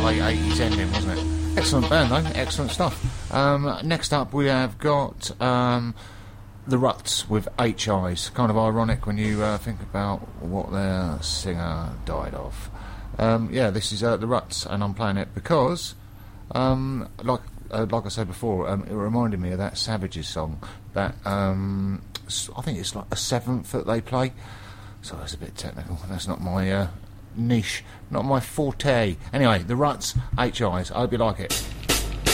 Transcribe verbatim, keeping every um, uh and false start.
late eighties ending, wasn't it? Excellent band, though. Excellent stuff. Um, next up, we have got um, The Ruts with H Eyes. Kind of ironic when you uh, think about what their singer died of. Um, yeah, this is uh, The Ruts, and I'm playing it because, um, like uh, like I said before, um, it reminded me of that Savages song. That um, I think it's like a seventh that they play. So it's a bit technical. That's not my uh, niche, not my forte. Anyway, The Ruts, H Eyes. I hope you like it.